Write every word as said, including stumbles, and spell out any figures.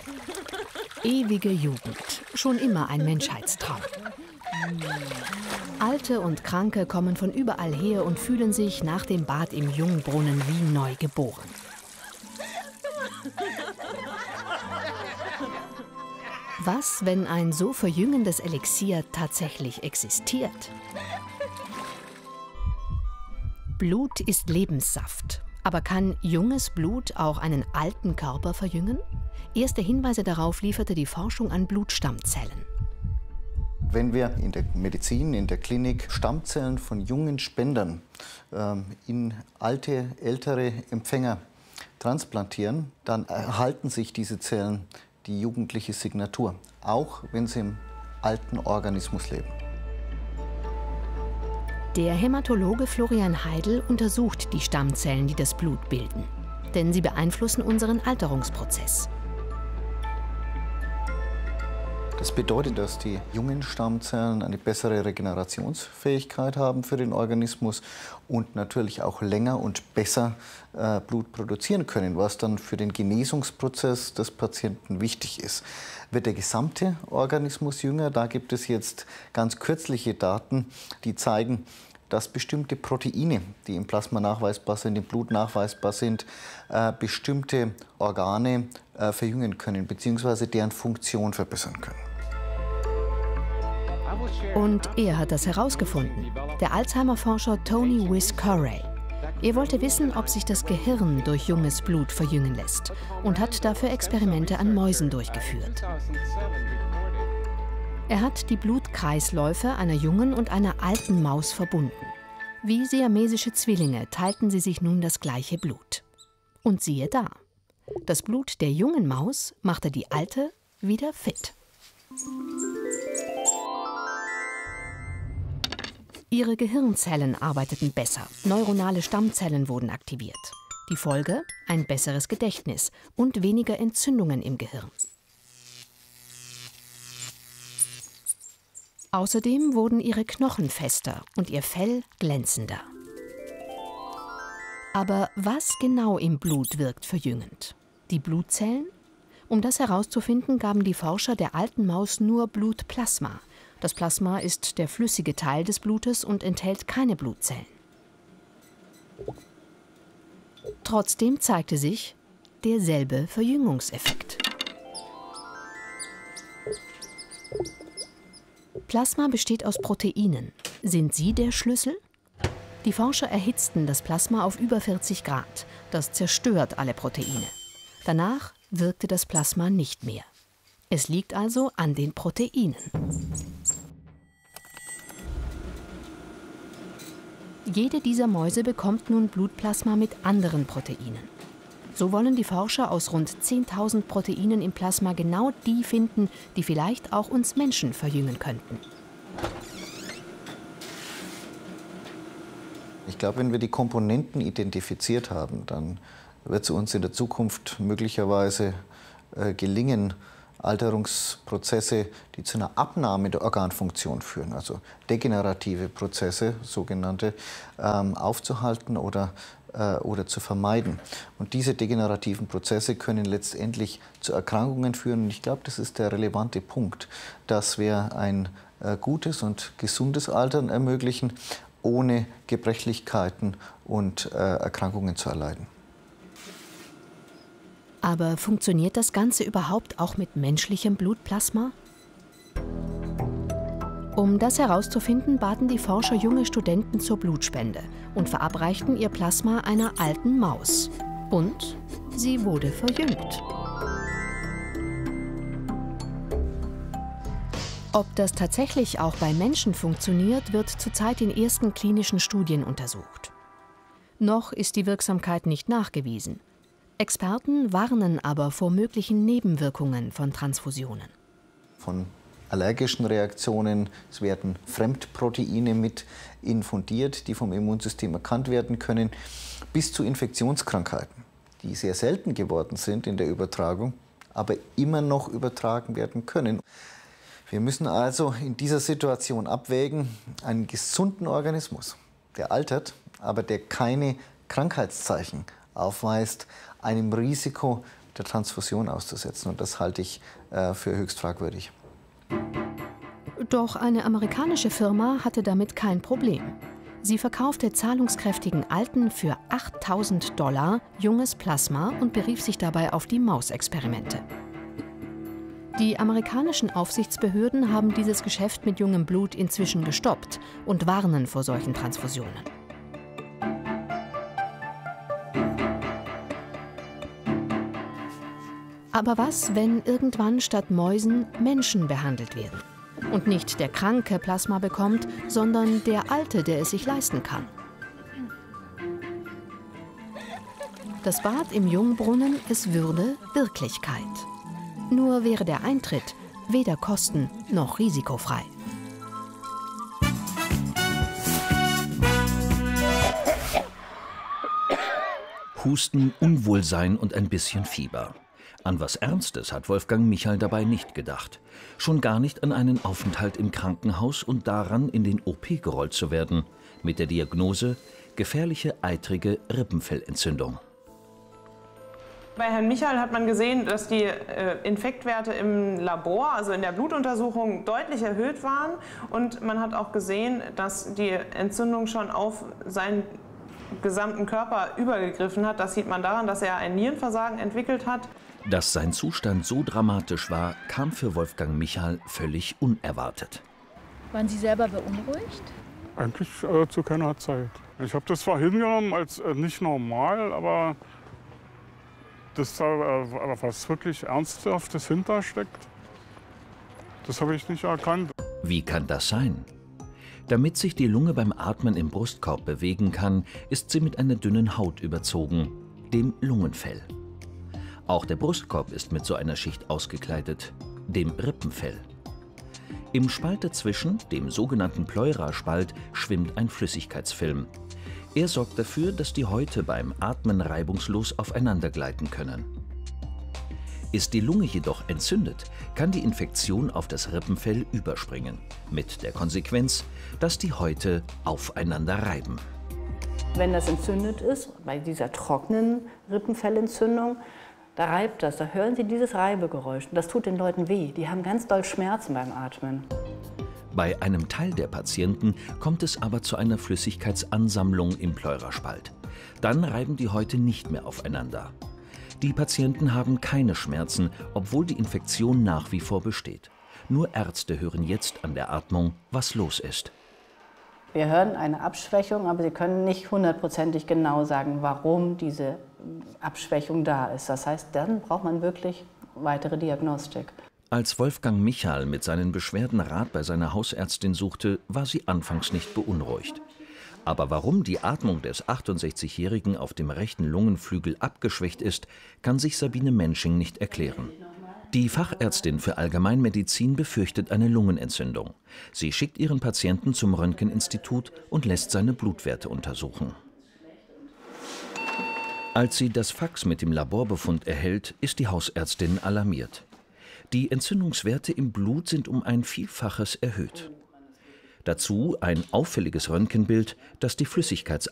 Ewige Jugend, schon immer ein Menschheitstraum. Alte und Kranke kommen von überall her und fühlen sich nach dem Bad im Jungbrunnen wie neu geboren. Was, wenn ein so verjüngendes Elixier tatsächlich existiert? Blut ist Lebenssaft. Aber kann junges Blut auch einen alten Körper verjüngen? Erste Hinweise darauf lieferte die Forschung an Blutstammzellen. Wenn wir in der Medizin, in der Klinik Stammzellen von jungen Spendern ähm, in alte, ältere Empfänger transplantieren, dann erhalten sich diese Zellen die jugendliche Signatur, auch wenn sie im alten Organismus leben. Der Hämatologe Florian Heidel untersucht die Stammzellen, die das Blut bilden. Denn sie beeinflussen unseren Alterungsprozess. Das bedeutet, dass die jungen Stammzellen eine bessere Regenerationsfähigkeit haben für den Organismus und natürlich auch länger und besser äh, Blut produzieren können, was dann für den Genesungsprozess des Patienten wichtig ist. Wird der gesamte Organismus jünger? Da gibt es jetzt ganz kürzliche Daten, die zeigen, dass bestimmte Proteine, die im Plasma nachweisbar sind, im Blut nachweisbar sind, äh, bestimmte Organe äh, verjüngen können bzw. deren Funktion verbessern können. Und er hat das herausgefunden, der Alzheimer-Forscher Tony Whis-Corey. Er wollte wissen, ob sich das Gehirn durch junges Blut verjüngen lässt und hat dafür Experimente an Mäusen durchgeführt. Er hat die Blutkreisläufe einer jungen und einer alten Maus verbunden. Wie siamesische Zwillinge teilten sie sich nun das gleiche Blut. Und siehe da, das Blut der jungen Maus machte die alte wieder fit. Ihre Gehirnzellen arbeiteten besser, neuronale Stammzellen wurden aktiviert. Die Folge? Ein besseres Gedächtnis und weniger Entzündungen im Gehirn. Außerdem wurden ihre Knochen fester und ihr Fell glänzender. Aber was genau im Blut wirkt verjüngend? Die Blutzellen? Um das herauszufinden, gaben die Forscher der alten Maus nur Blutplasma. Das Plasma ist der flüssige Teil des Blutes und enthält keine Blutzellen. Trotzdem zeigte sich derselbe Verjüngungseffekt. Plasma besteht aus Proteinen. Sind sie der Schlüssel? Die Forscher erhitzten das Plasma auf über vierzig Grad. Das zerstört alle Proteine. Danach wirkte das Plasma nicht mehr. Es liegt also an den Proteinen. Jede dieser Mäuse bekommt nun Blutplasma mit anderen Proteinen. So wollen die Forscher aus rund zehntausend Proteinen im Plasma genau die finden, die vielleicht auch uns Menschen verjüngen könnten. Ich glaube, wenn wir die Komponenten identifiziert haben, dann wird es uns in der Zukunft möglicherweise äh, gelingen, Alterungsprozesse, die zu einer Abnahme der Organfunktion führen, also degenerative Prozesse, sogenannte, ähm, aufzuhalten oder, äh, oder zu vermeiden. Und diese degenerativen Prozesse können letztendlich zu Erkrankungen führen. Und ich glaube, das ist der relevante Punkt, dass wir ein äh, gutes und gesundes Altern ermöglichen, ohne Gebrechlichkeiten und äh, Erkrankungen zu erleiden. Aber funktioniert das Ganze überhaupt auch mit menschlichem Blutplasma? Um das herauszufinden, baten die Forscher junge Studenten zur Blutspende und verabreichten ihr Plasma einer alten Maus. Und sie wurde verjüngt. Ob das tatsächlich auch bei Menschen funktioniert, wird zurzeit in ersten klinischen Studien untersucht. Noch ist die Wirksamkeit nicht nachgewiesen. Experten warnen aber vor möglichen Nebenwirkungen von Transfusionen. Von allergischen Reaktionen, es werden Fremdproteine mit infundiert, die vom Immunsystem erkannt werden können, bis zu Infektionskrankheiten, die sehr selten geworden sind in der Übertragung, aber immer noch übertragen werden können. Wir müssen also in dieser Situation abwägen, einen gesunden Organismus, der altert, aber der keine Krankheitszeichen aufweist, einem Risiko der Transfusion auszusetzen. Und das halte ich äh, für höchst fragwürdig. Doch eine amerikanische Firma hatte damit kein Problem. Sie verkaufte zahlungskräftigen Alten für achttausend Dollar junges Plasma und berief sich dabei auf die Mausexperimente. Die amerikanischen Aufsichtsbehörden haben dieses Geschäft mit jungem Blut inzwischen gestoppt und warnen vor solchen Transfusionen. Aber was, wenn irgendwann statt Mäusen Menschen behandelt werden? Und nicht der Kranke Plasma bekommt, sondern der Alte, der es sich leisten kann. Das Bad im Jungbrunnen, es würde Wirklichkeit. Nur wäre der Eintritt weder kosten- noch risikofrei. Husten, Unwohlsein und ein bisschen Fieber. An was Ernstes hat Wolfgang Michal dabei nicht gedacht. Schon gar nicht an einen Aufenthalt im Krankenhaus und daran, in den O P gerollt zu werden. Mit der Diagnose gefährliche eitrige Rippenfellentzündung. Bei Herrn Michal hat man gesehen, dass die äh, Infektwerte im Labor, also in der Blutuntersuchung, deutlich erhöht waren. Und man hat auch gesehen, dass die Entzündung schon auf seinen gesamten Körper übergegriffen hat. Das sieht man daran, dass er ein Nierenversagen entwickelt hat. Dass sein Zustand so dramatisch war, kam für Wolfgang Michal völlig unerwartet. Waren Sie selber beunruhigt? Eigentlich äh, zu keiner Zeit. Ich habe das zwar hingenommen als äh, nicht normal, aber dass da äh, was wirklich Ernsthaftes hintersteckt, das habe ich nicht erkannt. Wie kann das sein? Damit sich die Lunge beim Atmen im Brustkorb bewegen kann, ist sie mit einer dünnen Haut überzogen, dem Lungenfell. Auch der Brustkorb ist mit so einer Schicht ausgekleidet, dem Rippenfell. Im Spalt dazwischen, dem sogenannten Pleuraspalt, schwimmt ein Flüssigkeitsfilm. Er sorgt dafür, dass die Häute beim Atmen reibungslos aufeinander gleiten können. Ist die Lunge jedoch entzündet, kann die Infektion auf das Rippenfell überspringen, mit der Konsequenz, dass die Häute aufeinander reiben. Wenn das entzündet ist, bei dieser trockenen Rippenfellentzündung, da reibt das, da hören Sie dieses Reibegeräusch. Und das tut den Leuten weh, die haben ganz doll Schmerzen beim Atmen. Bei einem Teil der Patienten kommt es aber zu einer Flüssigkeitsansammlung im Pleuraspalt. Dann reiben die Häute nicht mehr aufeinander. Die Patienten haben keine Schmerzen, obwohl die Infektion nach wie vor besteht. Nur Ärzte hören jetzt an der Atmung, was los ist. Wir hören eine Abschwächung, aber Sie können nicht hundertprozentig genau sagen, warum diese Abschwächung da ist. Das heißt, dann braucht man wirklich weitere Diagnostik. Als Wolfgang Michal mit seinen Beschwerden Rat bei seiner Hausärztin suchte, war sie anfangs nicht beunruhigt. Aber warum die Atmung des achtundsechzigjährigen auf dem rechten Lungenflügel abgeschwächt ist, kann sich Sabine Mensching nicht erklären. Die Fachärztin für Allgemeinmedizin befürchtet eine Lungenentzündung. Sie schickt ihren Patienten zum Röntgeninstitut und lässt seine Blutwerte untersuchen. Als sie das Fax mit dem Laborbefund erhält, ist die Hausärztin alarmiert. Die Entzündungswerte im Blut sind um ein Vielfaches erhöht. Dazu ein auffälliges Röntgenbild, das die Flüssigkeits